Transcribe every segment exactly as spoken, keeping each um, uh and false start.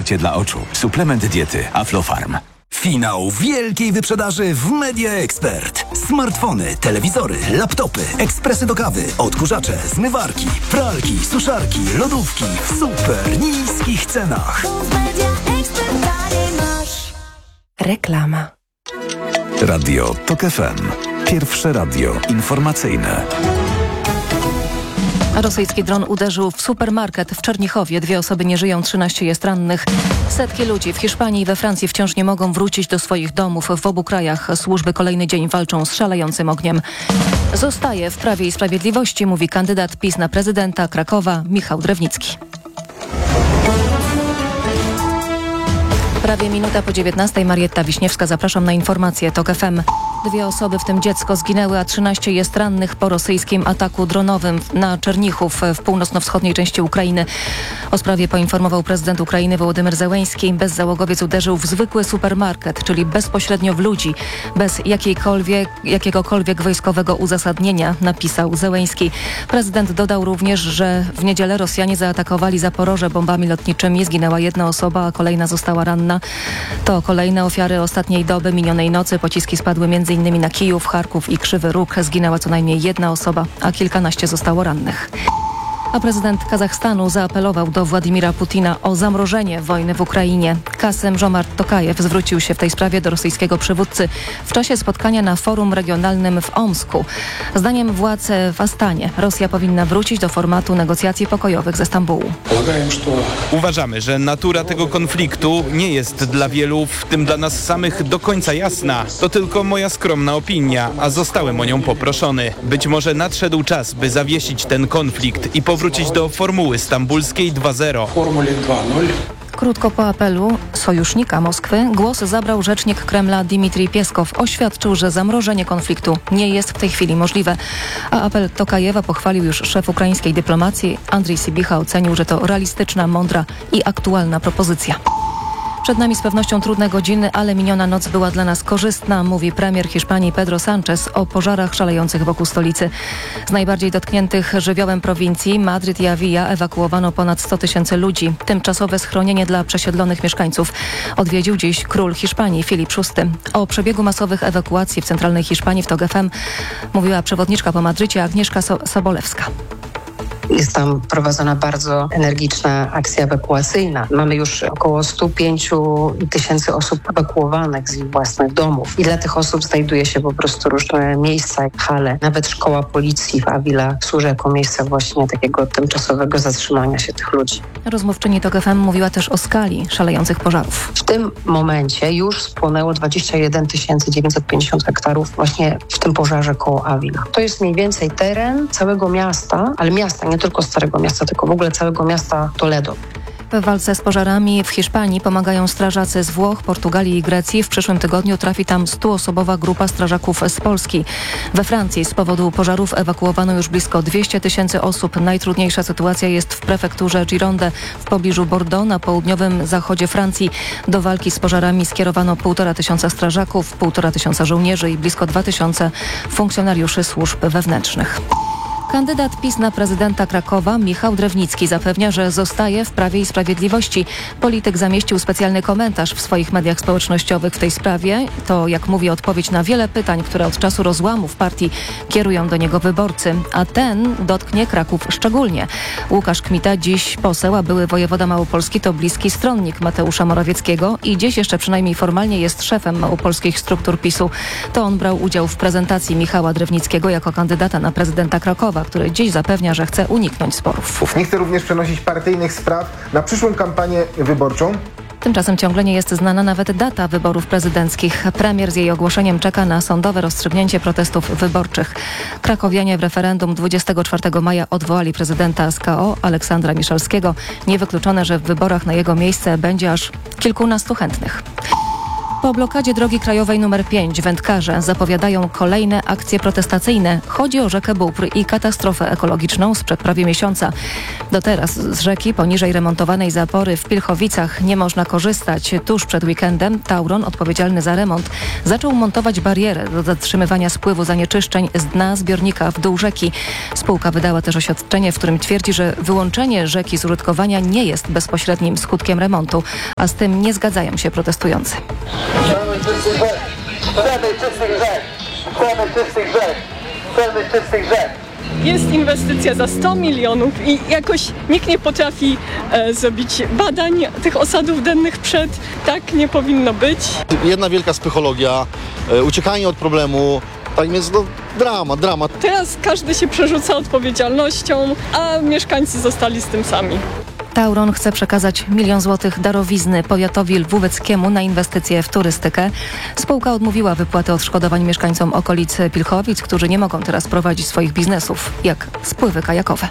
Wsparcie dla oczu. Suplement diety Aflofarm. Finał wielkiej wyprzedaży w Media Expert. Smartfony, telewizory, laptopy, ekspresy do kawy, odkurzacze, zmywarki, pralki, suszarki, lodówki w super niskich cenach. Reklama. Radio Tok F M. Pierwsze radio informacyjne. Rosyjski dron uderzył w supermarket w Czernichowie. Dwie osoby nie żyją, trzynaście jest rannych. Setki ludzi w Hiszpanii i we Francji wciąż nie mogą wrócić do swoich domów. W obu krajach służby kolejny dzień walczą z szalejącym ogniem. Zostaje w Prawie i Sprawiedliwości, mówi kandydat PiS na prezydenta Krakowa Michał Drewnicki. Prawie minuta po dziewiętnastej. Marietta Wiśniewska, zapraszam na informacje TOK F M. Dwie osoby, w tym dziecko, zginęły, a trzynaście jest rannych po rosyjskim ataku dronowym na Czernichów w północno-wschodniej części Ukrainy. O sprawie poinformował prezydent Ukrainy Wołodymyr Zełenski. Bezzałogowiec uderzył w zwykły supermarket, czyli bezpośrednio w ludzi, bez jakiejkolwiek, jakiegokolwiek wojskowego uzasadnienia, napisał Zełenski. Prezydent dodał również, że w niedzielę Rosjanie zaatakowali Zaporoże bombami lotniczymi. Zginęła jedna osoba, a kolejna została ranna. To kolejne ofiary ostatniej doby, minionej nocy. Pociski spadły między innymi na Kijów, Charków i Krzywy Róg. Zginęła co najmniej jedna osoba, a kilkanaście zostało rannych. A prezydent Kazachstanu zaapelował do Władimira Putina o zamrożenie wojny w Ukrainie. Kasym-Żomart Tokajew zwrócił się w tej sprawie do rosyjskiego przywódcy w czasie spotkania na forum regionalnym w Omsku. Zdaniem władz w Astanie Rosja powinna wrócić do formatu negocjacji pokojowych ze Stambułu. Uważamy, że natura tego konfliktu nie jest dla wielu, w tym dla nas samych, do końca jasna. To tylko moja skromna opinia, a zostałem o nią poproszony. Być może nadszedł czas, by zawiesić ten konflikt i powrócić wrócić do formuły stambulskiej dwa zero. Krótko po apelu sojusznika Moskwy głos zabrał rzecznik Kremla Dmitrij Pieskow. Oświadczył, że zamrożenie konfliktu nie jest w tej chwili możliwe. A apel Tokajewa pochwalił już szef ukraińskiej dyplomacji. Andrii Sybicha ocenił, że to realistyczna, mądra i aktualna propozycja. Przed nami z pewnością trudne godziny, ale miniona noc była dla nas korzystna, mówi premier Hiszpanii Pedro Sánchez o pożarach szalejących wokół stolicy. Z najbardziej dotkniętych żywiołem prowincji Madryt i Avilla ewakuowano ponad sto tysięcy ludzi. Tymczasowe schronienie dla przesiedlonych mieszkańców odwiedził dziś król Hiszpanii Filip szósty. O przebiegu masowych ewakuacji w centralnej Hiszpanii w TOK F M mówiła przewodniczka po Madrycie Agnieszka so- Sobolewska. Jest tam prowadzona bardzo energiczna akcja ewakuacyjna. Mamy już około sto pięć tysięcy osób ewakuowanych z ich własnych domów. I dla tych osób znajduje się po prostu różne miejsca, jak hale. Nawet szkoła policji w Avila służy jako miejsce właśnie takiego tymczasowego zatrzymania się tych ludzi. Rozmówczyni TOK F M mówiła też o skali szalejących pożarów. W tym momencie już spłonęło dwadzieścia jeden tysięcy dziewięćset pięćdziesiąt hektarów właśnie w tym pożarze koło Avila. To jest mniej więcej teren całego miasta, ale miasta, nie tylko Starego Miasta, tylko w ogóle całego miasta Toledo. W walce z pożarami w Hiszpanii pomagają strażacy z Włoch, Portugalii i Grecji. W przyszłym tygodniu trafi tam stuosobowa grupa strażaków z Polski. We Francji z powodu pożarów ewakuowano już blisko dwieście tysięcy osób. Najtrudniejsza sytuacja jest w prefekturze Gironde w pobliżu Bordeaux na południowym zachodzie Francji. Do walki z pożarami skierowano półtora tysiąca strażaków, półtora tysiąca żołnierzy i blisko dwa tysiące funkcjonariuszy służb wewnętrznych. Kandydat PiS na prezydenta Krakowa Michał Drewnicki zapewnia, że zostaje w Prawie i Sprawiedliwości. Polityk zamieścił specjalny komentarz w swoich mediach społecznościowych w tej sprawie. To, jak mówi, odpowiedź na wiele pytań, które od czasu rozłamów partii kierują do niego wyborcy. A ten dotknie Kraków szczególnie. Łukasz Kmita, dziś poseł, a były wojewoda małopolski, to bliski stronnik Mateusza Morawieckiego i dziś jeszcze przynajmniej formalnie jest szefem małopolskich struktur PiSu. To on brał udział w prezentacji Michała Drewnickiego jako kandydata na prezydenta Krakowa, który dziś zapewnia, że chce uniknąć sporów. Nie chce również przenosić partyjnych spraw na przyszłą kampanię wyborczą. Tymczasem ciągle nie jest znana nawet data wyborów prezydenckich. Premier z jej ogłoszeniem czeka na sądowe rozstrzygnięcie protestów wyborczych. Krakowianie w referendum dwudziestego czwartego maja odwołali prezydenta S K O Aleksandra Miszalskiego. Niewykluczone, że w wyborach na jego miejsce będzie aż kilkunastu chętnych. Po blokadzie drogi krajowej nr pięć wędkarze zapowiadają kolejne akcje protestacyjne. Chodzi o rzekę Bóbr i katastrofę ekologiczną sprzed prawie miesiąca. Do teraz z rzeki poniżej remontowanej zapory w Pilchowicach nie można korzystać. Tuż przed weekendem Tauron, odpowiedzialny za remont, zaczął montować barierę do zatrzymywania spływu zanieczyszczeń z dna zbiornika w dół rzeki. Spółka wydała też oświadczenie, w którym twierdzi, że wyłączenie rzeki z użytkowania nie jest bezpośrednim skutkiem remontu, a z tym nie zgadzają się protestujący. Chcemy czystych rzek! Chcemy czystych rzek! Chcemy czystych rzek! Chcemy czystych rzek! Jest inwestycja za sto milionów i jakoś nikt nie potrafi e, zrobić badań tych osadów dennych przed. Tak nie powinno być. Jedna wielka spychologia, e, uciekanie od problemu, tak więc no, dramat, dramat. Teraz każdy się przerzuca odpowiedzialnością, a mieszkańcy zostali z tym sami. Tauron chce przekazać milion złotych darowizny powiatowi lwóweckiemu na inwestycje w turystykę. Spółka odmówiła wypłaty odszkodowań mieszkańcom okolic Pilchowic, którzy nie mogą teraz prowadzić swoich biznesów, jak spływy kajakowe.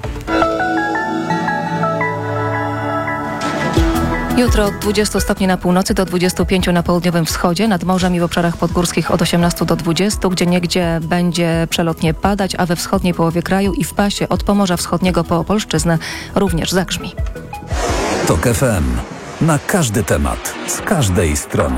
Jutro od dwudziestu stopni na północy do dwudziestu pięciu na południowym wschodzie, nad morzem i w obszarach podgórskich od osiemnastu do dwudziestu, gdzie niegdzie będzie przelotnie padać, a we wschodniej połowie kraju i w pasie od Pomorza Wschodniego po Opolszczyznę również zagrzmi. TOK F M. Na każdy temat, z każdej strony.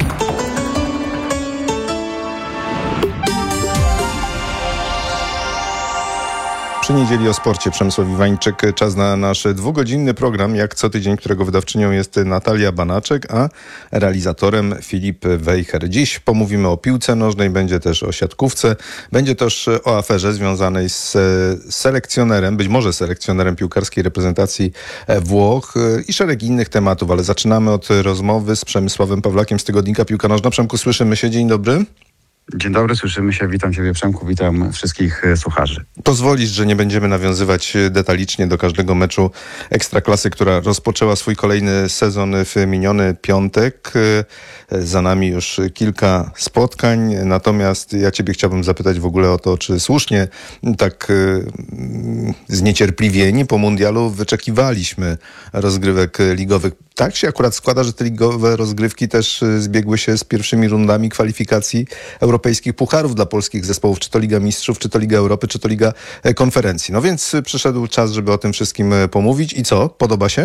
Przy niedzieli o sporcie Przemysław Iwańczyk. Czas na nasz dwugodzinny program, jak co tydzień, którego wydawczynią jest Natalia Banaczek, a realizatorem Filip Wejher. Dziś pomówimy o piłce nożnej, będzie też o siatkówce, będzie też o aferze związanej z selekcjonerem, być może selekcjonerem piłkarskiej reprezentacji Włoch i szereg innych tematów, ale zaczynamy od rozmowy z Przemysławem Pawlakiem z tygodnika Piłka Nożna. Przemku, słyszymy się, dzień dobry. Dzień dobry, słyszymy się. Witam Ciebie, Przemku, witam wszystkich słuchaczy. Pozwolisz, że nie będziemy nawiązywać detalicznie do każdego meczu Ekstraklasy, która rozpoczęła swój kolejny sezon w miniony piątek. Za nami już kilka spotkań, natomiast ja Ciebie chciałbym zapytać w ogóle o to, czy słusznie tak zniecierpliwieni po mundialu wyczekiwaliśmy rozgrywek ligowych. Tak się akurat składa, że te ligowe rozgrywki też zbiegły się z pierwszymi rundami kwalifikacji europejskich pucharów dla polskich zespołów, czy to Liga Mistrzów, czy to Liga Europy, czy to Liga Konferencji. No więc przyszedł czas, żeby o tym wszystkim pomówić. I co? Podoba się?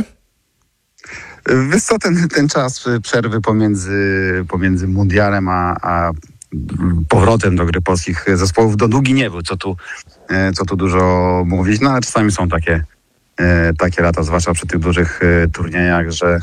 Wiesz co, ten, ten czas przerwy pomiędzy, pomiędzy mundialem a, a powrotem do gry polskich zespołów do długi nie był, co tu, co tu dużo mówić. No ale czasami są takie, takie lata, zwłaszcza przy tych dużych turniejach, że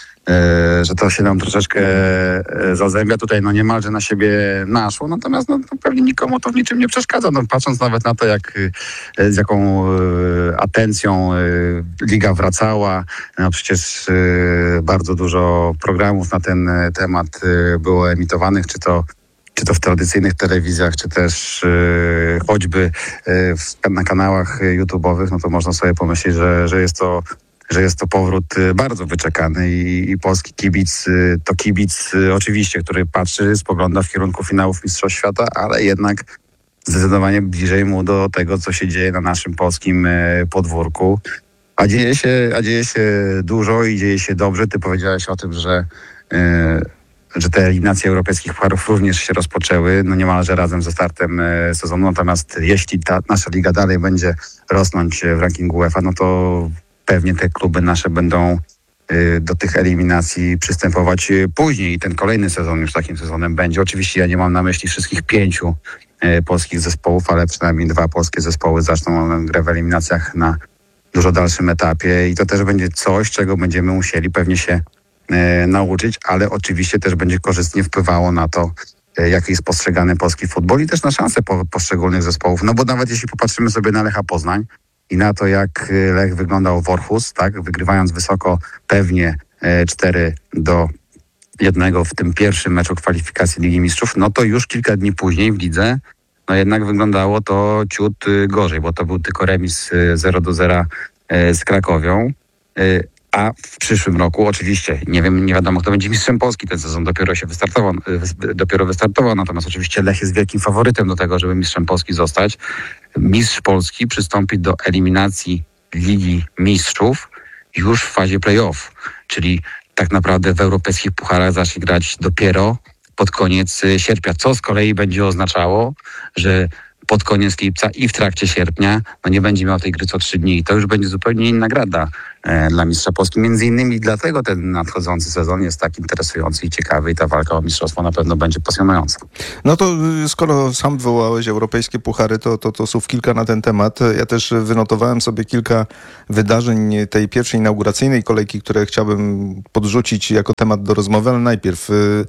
że to się nam troszeczkę zazębia. Tutaj no niemalże na siebie naszło, natomiast no, pewnie nikomu to w niczym nie przeszkadza. No, patrząc nawet na to, jak, z jaką atencją liga wracała, no przecież bardzo dużo programów na ten temat było emitowanych, czy to czy to w tradycyjnych telewizjach, czy też yy, choćby yy, w, na kanałach YouTube'owych, no to można sobie pomyśleć, że, że jest to że jest to powrót bardzo wyczekany i, i polski kibic to kibic oczywiście, który patrzy, spogląda w kierunku finałów Mistrzostw Świata, ale jednak zdecydowanie bliżej mu do tego, co się dzieje na naszym polskim podwórku. A dzieje się, a dzieje się dużo i dzieje się dobrze. Ty powiedziałeś o tym, że, yy, że te eliminacje europejskich pucharów również się rozpoczęły, no niemalże razem ze startem sezonu. Natomiast jeśli ta nasza liga dalej będzie rosnąć w rankingu UEFA, no to pewnie te kluby nasze będą y, do tych eliminacji przystępować później i ten kolejny sezon już takim sezonem będzie. Oczywiście ja nie mam na myśli wszystkich pięciu y, polskich zespołów, ale przynajmniej dwa polskie zespoły zaczną grę w eliminacjach na dużo dalszym etapie i to też będzie coś, czego będziemy musieli pewnie się y, nauczyć, ale oczywiście też będzie korzystnie wpływało na to, y, jak jest postrzegany polski futbol i też na szanse po, poszczególnych zespołów. No bo nawet jeśli popatrzymy sobie na Lecha Poznań, i na to, jak Lech wyglądał w Orhus, tak, wygrywając wysoko pewnie cztery do jednego w tym pierwszym meczu kwalifikacji Ligi Mistrzów, no to już kilka dni później w lidze, no jednak wyglądało to ciut gorzej, bo to był tylko remis zero do zera z Krakowią. A w przyszłym roku oczywiście, nie wiem, nie wiadomo kto będzie mistrzem Polski, ten sezon dopiero się wystartował, dopiero wystartował, natomiast oczywiście Lech jest wielkim faworytem do tego, żeby mistrzem Polski zostać. Mistrz Polski przystąpi do eliminacji Ligi Mistrzów już w fazie play-off, czyli tak naprawdę w europejskich pucharach zacznie grać dopiero pod koniec sierpnia, co z kolei będzie oznaczało, że pod koniec lipca i w trakcie sierpnia no nie będzie miał tej gry co trzy dni. I to już będzie zupełnie inna nagroda e, dla mistrza Polski. Między innymi dlatego ten nadchodzący sezon jest tak interesujący i ciekawy i ta walka o mistrzostwo na pewno będzie pasjonująca. No to skoro sam wywołałeś europejskie puchary, to, to, to słów kilka na ten temat. Ja też wynotowałem sobie kilka wydarzeń tej pierwszej inauguracyjnej kolejki, które chciałbym podrzucić jako temat do rozmowy, ale najpierw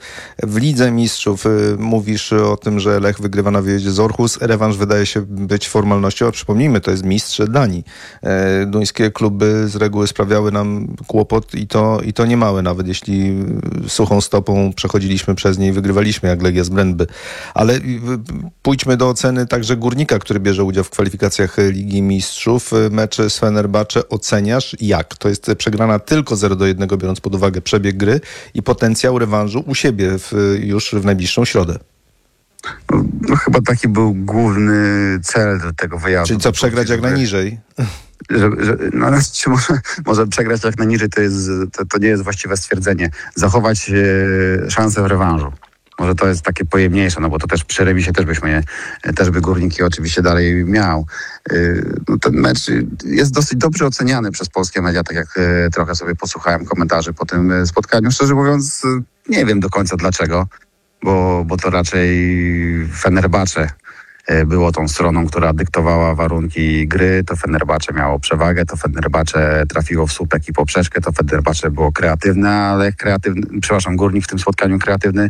w Lidze Mistrzów mówisz o tym, że Lech wygrywa na wyjeździe z Orhus. Rewanż wydaje się być formalnością, a przypomnijmy, to jest mistrz Danii. Duńskie kluby z reguły sprawiały nam kłopot i to, i to niemały, nawet jeśli suchą stopą przechodziliśmy przez nie i wygrywaliśmy jak Legia z Brøndby. Ale pójdźmy do oceny także Górnika, który bierze udział w kwalifikacjach Ligi Mistrzów. Mecz z Fenerbahce oceniasz jak? To jest przegrana tylko zero do jednego, biorąc pod uwagę przebieg gry i potencjał rewanżu u siebie w, już w najbliższą środę. No, no chyba taki był główny cel tego wyjazdu. Czyli co, przegrać jak najniżej? Że, że, no, czy może, może przegrać jak najniżej, to, jest, to, to nie jest właściwe stwierdzenie. Zachować e, szansę w rewanżu. Może to jest takie pojemniejsze, no bo to też przy remisie też byśmy, też by Górniki oczywiście dalej miał. E, no, ten mecz jest dosyć dobrze oceniany przez polskie media, tak jak e, trochę sobie posłuchałem komentarzy po tym spotkaniu. Szczerze mówiąc, nie wiem do końca dlaczego, bo, bo to raczej Fenerbahce było tą stroną, która dyktowała warunki gry. To Fenerbahce miało przewagę, to Fenerbahce trafiło w słupek i poprzeczkę, to Fenerbahce było kreatywne, ale kreatywny, przepraszam, Górnik w tym spotkaniu kreatywny,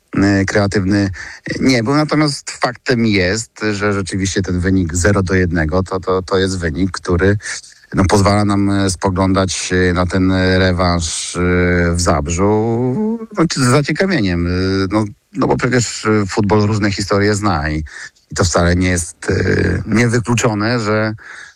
kreatywny nie był. Natomiast faktem jest, że rzeczywiście ten wynik zero do jednego to, to, to jest wynik, który no, pozwala nam spoglądać na ten rewanż w Zabrzu no, z zaciekawieniem. No, no bo przecież futbol różne historie zna i I to wcale nie jest y, niewykluczone, że,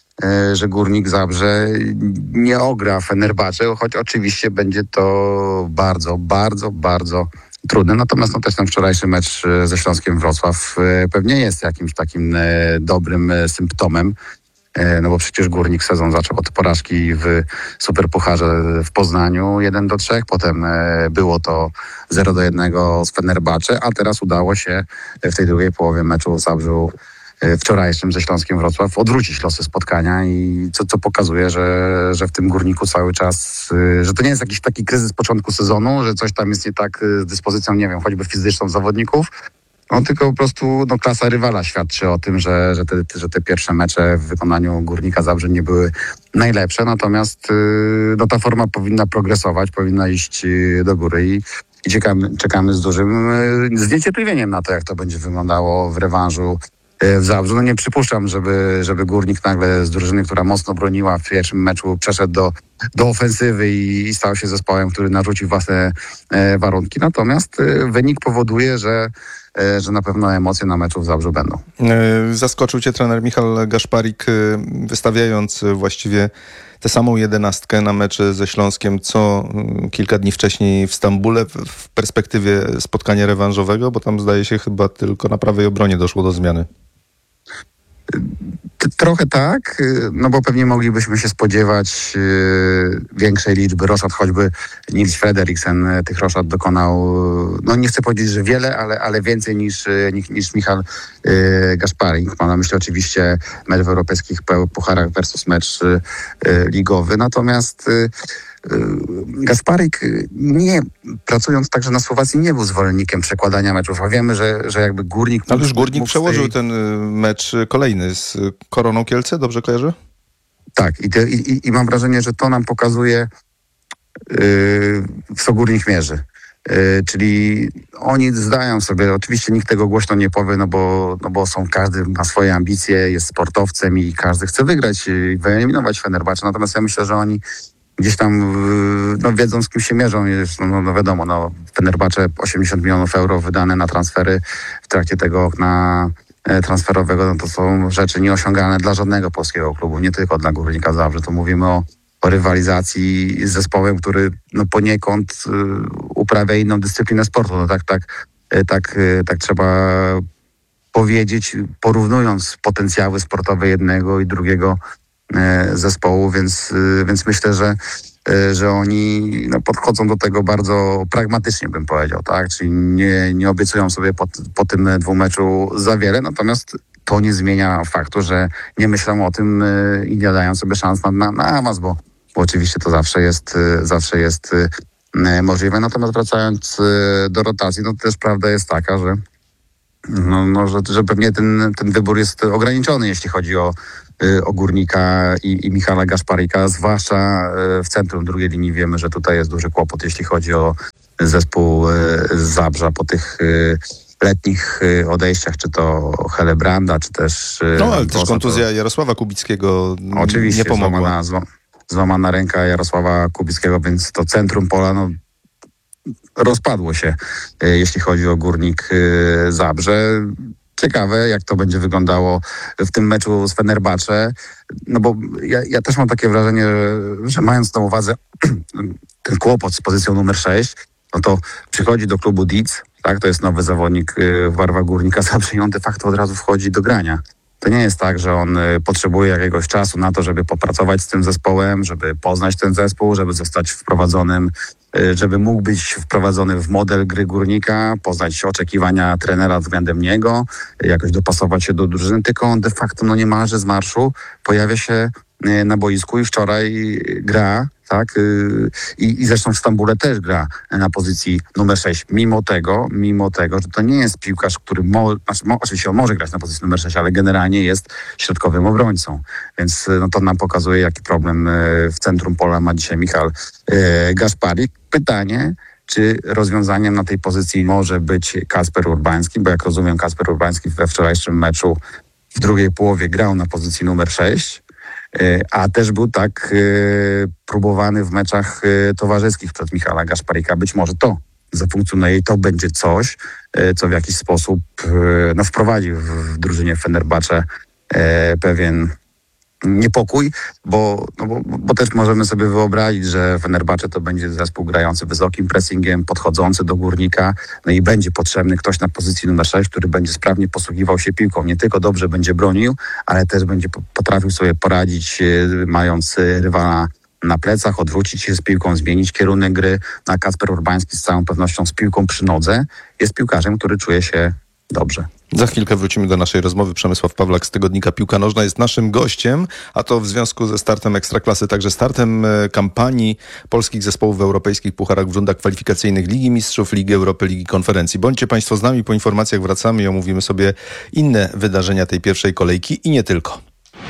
y, że Górnik Zabrze nie ogra Fenerbahce, choć oczywiście będzie to bardzo, bardzo, bardzo trudne. Natomiast no, też ten wczorajszy mecz ze Śląskiem Wrocław y, pewnie jest jakimś takim y, dobrym y, symptomem. No bo przecież Górnik sezon zaczął od porażki w Superpucharze w Poznaniu jeden do trzech, potem było to zero do jednego z Fenerbahce, a teraz udało się w tej drugiej połowie meczu w Zabrzu wczorajszym ze Śląskiem Wrocław odwrócić losy spotkania i co, co pokazuje, że, że w tym Górniku cały czas, że to nie jest jakiś taki kryzys początku sezonu, że coś tam jest nie tak z dyspozycją, nie wiem, choćby fizyczną zawodników. No tylko po prostu no, klasa rywala świadczy o tym, że, że, te, że te pierwsze mecze w wykonaniu Górnika Zabrze nie były najlepsze, natomiast yy, no, ta forma powinna progresować, powinna iść yy, do góry i, i czekamy, czekamy z dużym yy, z niecierpliwieniem na to, jak to będzie wyglądało w rewanżu yy, w Zabrzu. No nie przypuszczam, żeby, żeby Górnik nagle z drużyny, która mocno broniła w pierwszym meczu, przeszedł do, do ofensywy i, i stał się zespołem, który narzucił własne yy, warunki. Natomiast yy, wynik powoduje, że że na pewno emocje na meczu w Zabrzu będą. Zaskoczył cię trener Michal Gaszparik, wystawiając właściwie tę samą jedenastkę na mecz ze Śląskiem, co kilka dni wcześniej w Stambule w perspektywie spotkania rewanżowego, bo tam zdaje się chyba tylko na prawej obronie doszło do zmiany. Trochę tak, no bo pewnie moglibyśmy się spodziewać yy, większej liczby roszad, choćby Nils Frederiksen tych roszad dokonał, no nie chcę powiedzieć, że wiele, ale, ale więcej niż, niż, niż Michal yy, Gaszparik. Mam na myśli oczywiście mecz w europejskich pucharach versus mecz yy, ligowy, natomiast yy, Gasparik nie, pracując także na Słowacji, nie był zwolennikiem przekładania meczów, a wiemy, że, że jakby Górnik... Ale już Górnik przełożył tej... ten mecz kolejny z Koroną Kielce, dobrze kojarzę? Tak, i, te, i, i mam wrażenie, że to nam pokazuje yy, w co Górnik mierzy. Yy, czyli oni zdają sobie, oczywiście nikt tego głośno nie powie, no bo, no bo są, każdy ma swoje ambicje, jest sportowcem i każdy chce wygrać i wyeliminować Fenerbahce, natomiast ja myślę, że oni gdzieś tam no, wiedzą, z kim się mierzą. No, no wiadomo, no, Fenerbahce osiemdziesiąt milionów euro wydane na transfery w trakcie tego okna transferowego, no to są rzeczy nieosiągalne dla żadnego polskiego klubu, nie tylko dla Górnika Zabrze. To mówimy o, o rywalizacji z zespołem, który no, poniekąd y, uprawia inną dyscyplinę sportu. No, tak, tak, y, tak, y, tak trzeba powiedzieć, porównując potencjały sportowe jednego i drugiego zespołu, więc, więc myślę, że, że oni no, podchodzą do tego bardzo pragmatycznie, bym powiedział, tak? Czyli nie, nie obiecują sobie po, po tym dwumeczu za wiele, natomiast to nie zmienia faktu, że nie myślą o tym i nie dają sobie szans na, na, na awans, bo, bo oczywiście to zawsze jest, zawsze jest możliwe. Natomiast wracając do rotacji, no to też prawda jest taka, że, no, no, że, że pewnie ten, ten wybór jest ograniczony, jeśli chodzi o o Górnika i, i Michala Gaszparyka, zwłaszcza w centrum drugiej linii. Wiemy, że tutaj jest duży kłopot, jeśli chodzi o zespół z Zabrza po tych letnich odejściach, czy to Helebranda, czy też... No, ale też kontuzja to... Jarosława Kubickiego Oczywiście, nie pomogła. Złamana, zła, złamana ręka Jarosława Kubickiego, więc to centrum pola no, rozpadło się, jeśli chodzi o Górnik Zabrze. Ciekawe, jak to będzie wyglądało w tym meczu z Fenerbahce, no bo ja, ja też mam takie wrażenie, że, że mając na uwadze ten kłopot z pozycją numer sześć, no to przychodzi do klubu Dietz, tak, to jest nowy zawodnik w barwach Górnika Zabrze i on de facto od razu wchodzi do grania. To nie jest tak, że on potrzebuje jakiegoś czasu na to, żeby popracować z tym zespołem, żeby poznać ten zespół, żeby zostać wprowadzonym, żeby mógł być wprowadzony w model gry Górnika, poznać oczekiwania trenera względem niego, jakoś dopasować się do drużyny, tylko on de facto no niemalże z marszu pojawia się na boisku i wczoraj gra, tak, i, i zresztą w Stambule też gra na pozycji numer sześć. Mimo tego, mimo tego, że to nie jest piłkarz, który mo, znaczy, mo, oczywiście on może grać na pozycji numer sześć, ale generalnie jest środkowym obrońcą. Więc no, to nam pokazuje, jaki problem w centrum pola ma dzisiaj Michal e, Gaszparyk. Pytanie, czy rozwiązaniem na tej pozycji może być Kacper Urbański, bo jak rozumiem, Kacper Urbański we wczorajszym meczu w drugiej połowie grał na pozycji numer sześć, a też był tak y, próbowany w meczach y, towarzyskich przez Michala Gaszparyka. Być może to zafunkcjonuje i to będzie coś, y, co w jakiś sposób y, no, wprowadzi w, w drużynie Fenerbahce y, pewien niepokój, bo, no bo, bo też możemy sobie wyobrazić, że Fenerbahce to będzie zespół grający wysokim pressingiem, podchodzący do Górnika, no i będzie potrzebny ktoś na pozycji numer sześć, który będzie sprawnie posługiwał się piłką. Nie tylko dobrze będzie bronił, ale też będzie potrafił sobie poradzić, mając rywala na plecach, odwrócić się z piłką, zmienić kierunek gry. A Kacper Urbański z całą pewnością z piłką przy nodze jest piłkarzem, który czuje się dobrze. Za chwilkę wrócimy do naszej rozmowy. Przemysław Pawlak z tygodnika Piłka Nożna jest naszym gościem, a to w związku ze startem Ekstraklasy, także startem kampanii polskich zespołów w europejskich pucharach w rundach kwalifikacyjnych Ligi Mistrzów, Ligi Europy, Ligi Konferencji. Bądźcie Państwo z nami, po informacjach wracamy i omówimy sobie inne wydarzenia tej pierwszej kolejki i nie tylko.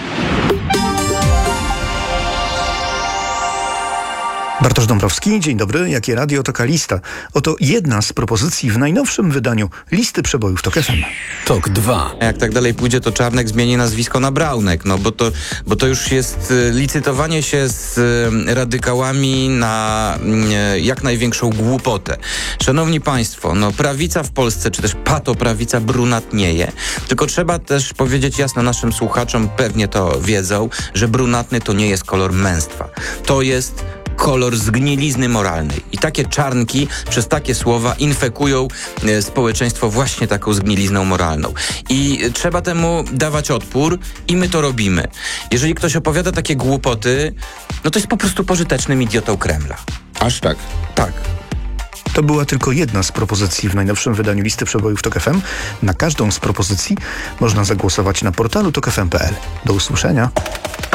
Bartosz Dąbrowski, dzień dobry. Jakie radio, taka lista. Oto jedna z propozycji w najnowszym wydaniu listy przebojów Tok F M. Tok dwa. Jak tak dalej pójdzie, to Czarnek zmieni nazwisko na Braunek, no bo to, bo to już jest licytowanie się z radykałami na jak największą głupotę. Szanowni Państwo, no prawica w Polsce, czy też patoprawica brunatnieje, tylko trzeba też powiedzieć jasno naszym słuchaczom, pewnie to wiedzą, że brunatny to nie jest kolor męstwa. To jest kolor zgnilizny moralnej. I takie czarnki przez takie słowa infekują e, społeczeństwo właśnie taką zgnilizną moralną. I trzeba temu dawać odpór i my to robimy. Jeżeli ktoś opowiada takie głupoty, no to jest po prostu pożytecznym idiotą Kremla. Aż tak? Tak. To była tylko jedna z propozycji w najnowszym wydaniu listy przebojów Tok F M. Na każdą z propozycji można zagłosować na portalu tok f m kropka p l. Do usłyszenia.